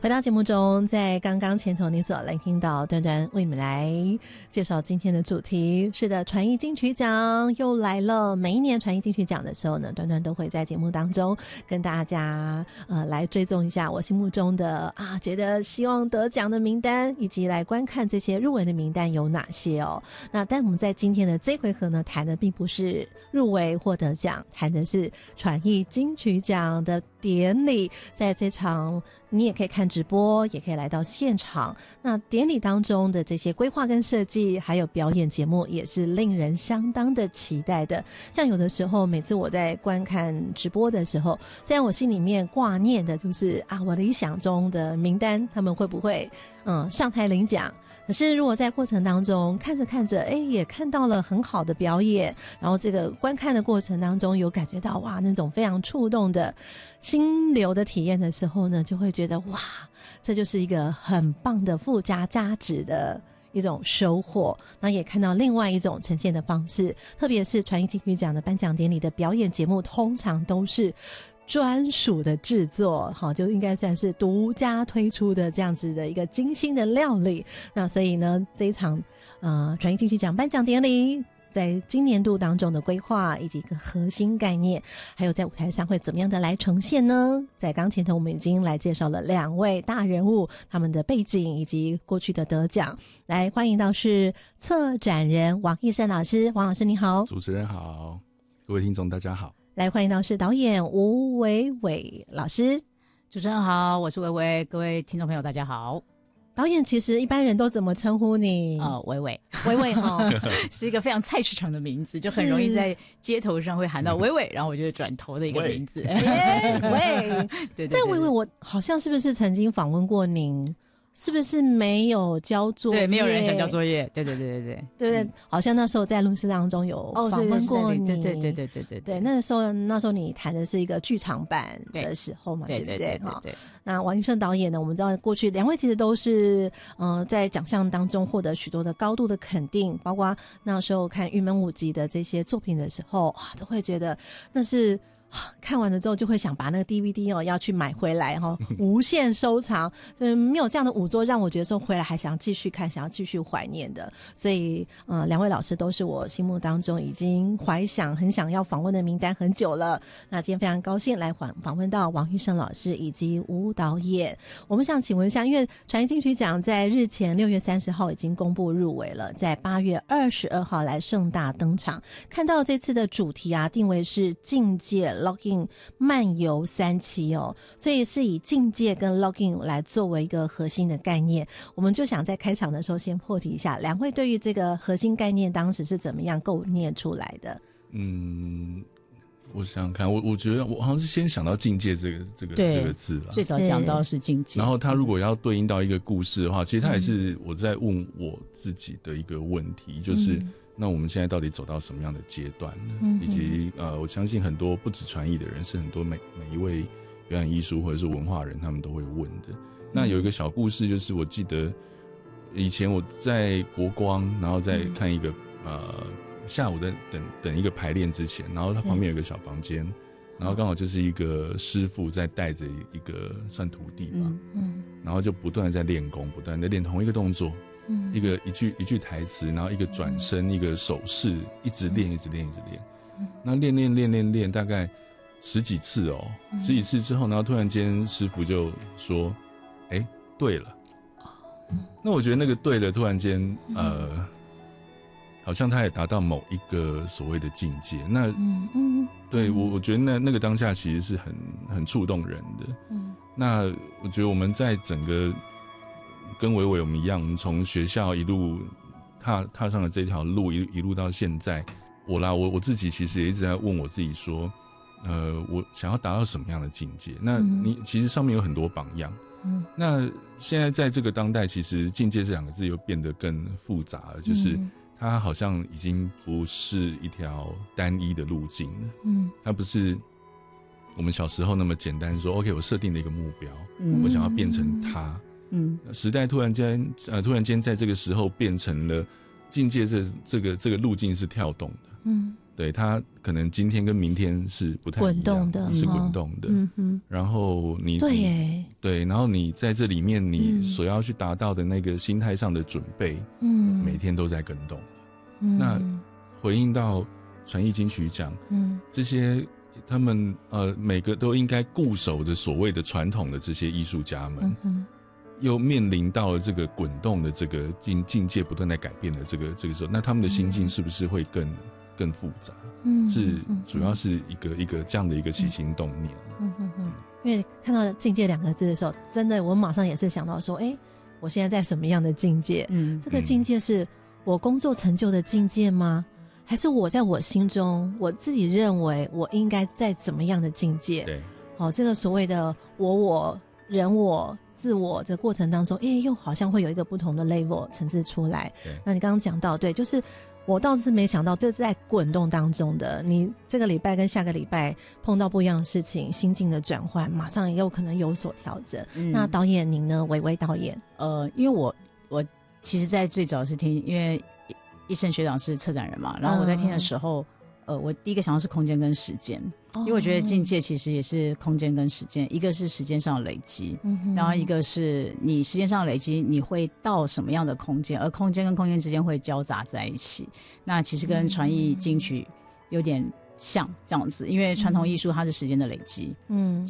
回到节目中，在刚刚前头你所来听到端端为你们来介绍今天的主题。是的，传艺金曲奖又来了。每一年传艺金曲奖的时候呢，端端都会在节目当中跟大家来追踪一下我心目中的觉得希望得奖的名单，以及来观看这些入围的名单有哪些哦。那但我们在今天的这回合呢，谈的并不是入围或得奖，谈的是传艺金曲奖的典礼。在这场你也可以看直播，也可以来到现场。那典礼当中的这些规划跟设计，还有表演节目，也是令人相当的期待的。像有的时候，每次我在观看直播的时候，虽然我心里面挂念的就是我理想中的名单，他们会不会上台领奖？可是如果在过程当中看着看着也看到了很好的表演，然后这个观看的过程当中有感觉到那种非常触动的心流的体验的时候呢，就会觉得这就是一个很棒的附加价值的一种收获。那也看到另外一种呈现的方式，特别是传艺金曲奖的颁奖典礼的表演节目，通常都是专属的制作，就应该算是独家推出的这样子的一个精心的料理。那所以呢，这一场传艺金曲奖颁奖典礼在今年度当中的规划以及一个核心概念，还有在舞台上会怎么样的来呈现呢？在刚前头我们已经来介绍了两位大人物，他们的背景以及过去的得奖。来欢迎到是策展人王奕胜老师。王老师你好。 主持人好，各位听众大家好。 来欢迎到是导演吴伟伟老师。 主持人好，我是伟伟，各位听众朋友大家好。 导演其实一般人都怎么称呼你？ 伟伟， 伟伟是一个非常菜市场的名字，就很容易在街头上会喊到伟伟，然后我就转头的一个名字。 喂， 对。 但伟伟，我好像是不是曾经访问过您？是不是没有交作业？ 对，没有人想交作业。对不对？ 好像那时候在录制当中有访问过你。 对， 那时候你谈的是一个剧场版的时候嘛，对不对？对。那王奕胜导演呢，我们知道过去两位其实都是在奖项当中获得许多的高度的肯定，包括那时候看《玉门舞集》的这些作品的时候都会觉得那是看完了之后就会想把那个 DVD 要去买回来无限收藏。就是没有这样的舞作让我觉得说回来还想要继续看，想要继续怀念的。所以两位老师都是我心目当中已经怀想很想要访问的名单很久了。那今天非常高兴来访问到王奕胜老师以及吴导演。我们想请问一下，因为传艺金曲奖在日前6月30号已经公布入围了，在8月22号来盛大登场。看到这次的主题定位是境界Login 漫游3期所以是以境界跟 Login 来作为一个核心的概念。我们就想在开场的时候先破题一下，两位对于这个核心概念当时是怎么样构念出来的？ 我想想看，我觉得我好像是先想到境界这个字啦， 最早讲到是境界。 然后他如果要对应到一个故事的话，其实他也是我在问我自己的一个问题，就是那我们现在到底走到什么样的阶段呢？以及我相信很多不止传艺的人，是很多每一位表演艺术或者是文化人，他们都会问的。那有一个小故事，就是我记得以前我在国光，然后在看一个下午在等一个排练之前，然后他旁边有一个小房间，然后刚好就是一个师傅在带着一个算徒弟吧，然后就不断的在练功，不断的练同一个动作。一句台词，然后一个转身，一个手势，一直练。那练，大概十几次之后，然后突然间师傅就说：“对了。”那我觉得那个对了，突然间好像他也达到某一个所谓的境界。那对我觉得那个当下其实是很触动人的。那我觉得我们在整个跟伟伟我们一样，我们从学校一路踏上了这条路，一路到现在，我自己其实也一直在问我自己说，我想要达到什么样的境界？那你其实上面有很多榜样。那现在在这个当代，其实境界这两个字又变得更复杂了，就是它好像已经不是一条单一的路径了。它不是我们小时候那么简单说 OK 我设定了一个目标，我想要变成它。时代突然间在这个时候变成了境界，这个路径是跳动的。对，它可能今天跟明天是不太一样滚动的， 是滚动的。然后对耶， 对，然后你在这里面你所要去达到的那个心态上的准备，每天都在跟动。那回应到传艺金曲奖，这些他们每个都应该固守着所谓的传统的这些艺术家们，又面临到了这个滚动的这个境界不断在改变的这个时候，那他们的心境是不是会更复杂？是主要是一个这样的一个起心动念。 因为看到了境界2个字的时候，真的我马上也是想到说，我现在在什么样的境界？这个境界是我工作成就的境界吗？还是我在我心中我自己认为我应该在怎么样的境界？ 对， 这个所谓的我人我自我的过程当中，又好像会有一个不同的 level 层次出来。那你刚刚讲到，对，就是我倒是没想到这是在滚动当中的，你这个礼拜跟下个礼拜碰到不一样的事情，心境的转换马上也有可能有所调整。那导演您呢？伟伟导演， 因为我其实在最早是听，因为一生学长是策展人嘛，然后我在听的时候，我第一个想到是空间跟时间，因为我觉得境界其实也是空间跟时间，一个是时间上的累积，然后一个是你时间上的累积，你会到什么样的空间，而空间跟空间之间会交杂在一起。那其实跟传艺金曲有点像这样子，因为传统艺术它是时间的累积，